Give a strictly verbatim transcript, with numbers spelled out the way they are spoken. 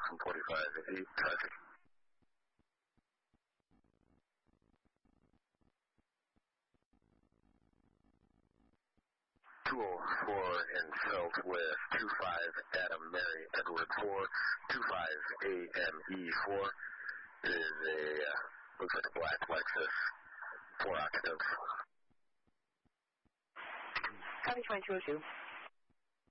from forty-five eight traffic. two oh four in Felt with two five Adam Mary Edward four, two five A M E four. It is a, uh, looks like a black Lexus, four occupants. Copy twenty-two oh two.